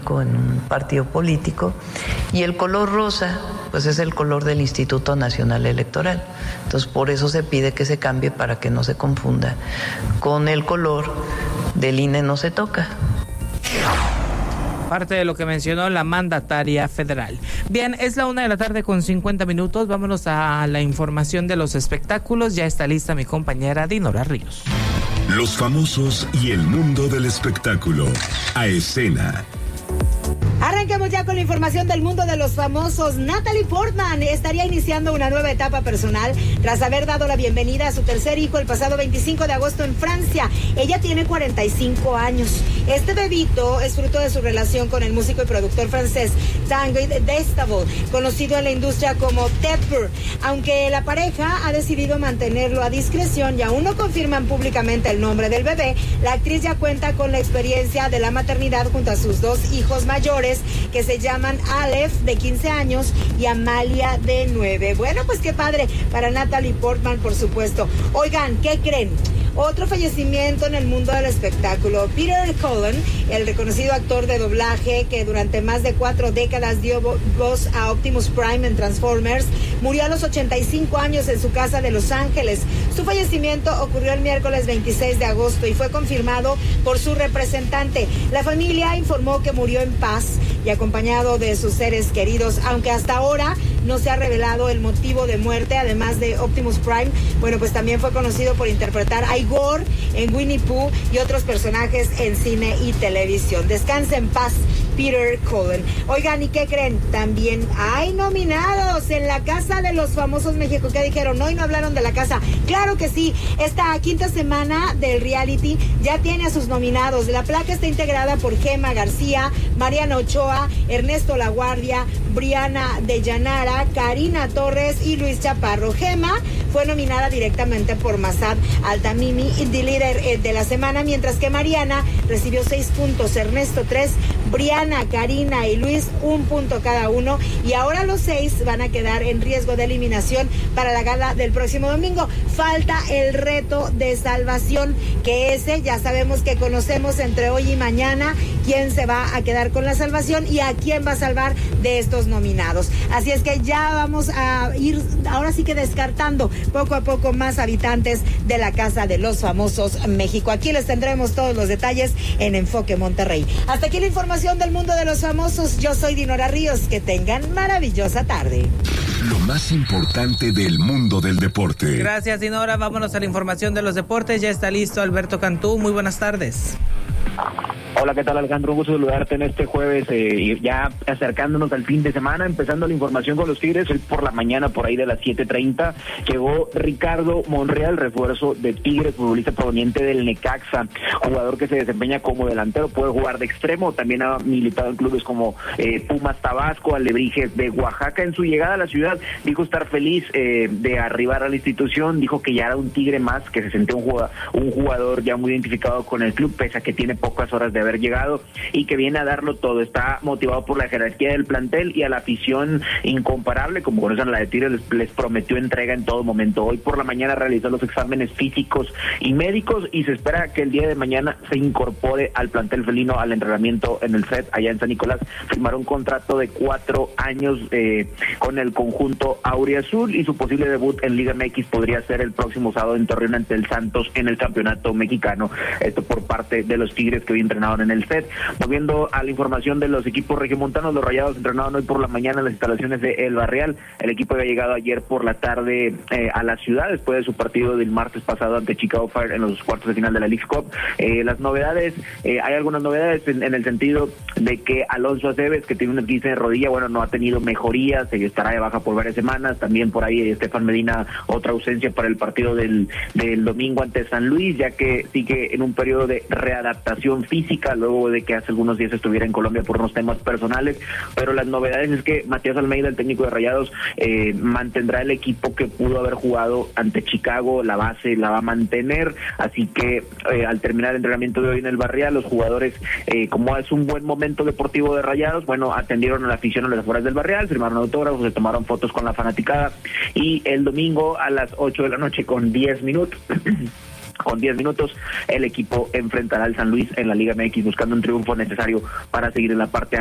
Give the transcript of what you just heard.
en un partido político, y el color rosa pues es el color del Instituto Nacional Electoral. Entonces por eso se pide que se cambie para que no se confunda con el color del INE no se toca. Parte de lo que mencionó la mandataria federal. Bien, es la 1:50 p.m. Vámonos a la información de los espectáculos. Ya está lista mi compañera Dinora Ríos. Los famosos y el mundo del espectáculo. A escena. Arrancamos ya con la información del mundo de los famosos. Natalie Portman estaría iniciando una nueva etapa personal tras haber dado la bienvenida a su tercer hijo el pasado 25 de agosto en Francia. Ella tiene 45 años. Este bebito es fruto de su relación con el músico y productor francés Tanguy Destable, conocido en la industria como Tedbur. Aunque la pareja ha decidido mantenerlo a discreción y aún no confirman públicamente el nombre del bebé, la actriz ya cuenta con la experiencia de la maternidad junto a sus dos hijos mayores, que se llaman Aleph, de 15 años, y Amalia, de 9. Bueno, pues qué padre para Natalie Portman, por supuesto. Oigan, ¿qué creen? Otro fallecimiento en el mundo del espectáculo. Peter Cullen, el reconocido actor de doblaje que durante más de 4 décadas dio voz a Optimus Prime en Transformers, murió a los 85 años en su casa de Los Ángeles. Su fallecimiento ocurrió el miércoles 26 de agosto y fue confirmado por su representante. La familia informó que murió en paz y acompañado de sus seres queridos, aunque hasta ahora no se ha revelado el motivo de muerte. Además de Optimus Prime, bueno, pues también fue conocido por interpretar a Igor en Winnie Pooh y otros personajes en cine y televisión. Descansa en paz, Peter Cullen. Oigan, ¿y qué creen? También hay nominados en la Casa de los Famosos México. ¿Qué dijeron? Hoy no hablaron de la casa. Claro que sí. Esta quinta semana del reality ya tiene a sus nominados. La placa está integrada por Gemma García, Mariana Ochoa, Ernesto Laguardia, Briana de Llanara, Karina Torres y Luis Chaparro. Gemma fue nominada directamente por Mazad Altamimi, The Líder de la semana, mientras que Mariana recibió 6 puntos, Ernesto 3, Briana, Karina y Luis 1 punto cada uno, y ahora los 6 van a quedar en riesgo de eliminación para la gala del próximo domingo. Falta el reto de salvación, que ese ya sabemos que conocemos entre hoy y mañana quién se va a quedar con la salvación y a quién va a salvar de estos nominados. Así es que ya vamos a ir ahora sí que descartando poco a poco más habitantes de la Casa de los Famosos México. Aquí les tendremos todos los detalles en Enfoque Monterrey. Hasta aquí la información del mundo de los famosos. Yo soy Dinora Ríos. Que tengan maravillosa tarde. Lo más importante del mundo del deporte. Gracias, Dinora. Vámonos a la información de los deportes. Ya está listo Alberto Cantú. Muy buenas tardes. Hola, ¿qué tal, Alejandro? Un gusto saludarte en este jueves, y ya acercándonos al fin de semana, empezando la información con los Tigres. Hoy por la mañana, por ahí de las 7:30, llegó Ricardo Monreal, refuerzo de Tigres, futbolista proveniente del Necaxa, jugador que se desempeña como delantero, puede jugar de extremo, también ha militado en clubes como Pumas Tabasco, Alebrijes de Oaxaca. En su llegada a la ciudad dijo estar feliz de arribar a la institución, dijo que ya era un Tigre más, que se sentía un jugador ya muy identificado con el club, pese a que tiene pocas horas de haber llegado, y que viene a darlo todo. Está motivado por la jerarquía del plantel y a la afición incomparable, como conocen a la de Tigres, les prometió entrega en todo momento. Hoy por la mañana realizó los exámenes físicos y médicos y se espera que el día de mañana se incorpore al plantel felino, al entrenamiento en el set allá en San Nicolás. Firmará un contrato de 4 años con el conjunto auriazul, y su posible debut en Liga MX podría ser el próximo sábado en Torreón ante el Santos en el campeonato mexicano. Esto por parte de los Tigres, que hoy entrenaron en el set. Volviendo a la información de los equipos regiomontanos, los Rayados entrenaron hoy por la mañana en las instalaciones de El Barrial. El equipo había llegado ayer por la tarde a la ciudad después de su partido del martes pasado ante Chicago Fire en los cuartos de final de la Leagues Cup. Las novedades, hay algunas novedades en el sentido de que Alonso Aceves, que tiene un esguince de rodilla, bueno, no ha tenido mejoría, se estará de baja por varias semanas. También por ahí Estefan Medina, otra ausencia para el partido del domingo ante San Luis, ya que sigue en un periodo de readaptación física luego de que hace algunos días estuviera en Colombia por unos temas personales. Pero las novedades es que Matías Almeida, el técnico de Rayados, mantendrá el equipo que pudo haber jugado ante Chicago, la base la va a mantener, así que al terminar el entrenamiento de hoy en el Barrial, los jugadores, como es un buen momento deportivo de Rayados, bueno, atendieron a la afición a las afueras del Barrial, firmaron autógrafos, se tomaron fotos con la fanaticada, y el domingo a las 8 de la noche con 10 minutos Con 10 minutos, el equipo enfrentará al San Luis en la Liga MX buscando un triunfo necesario para seguir en la parte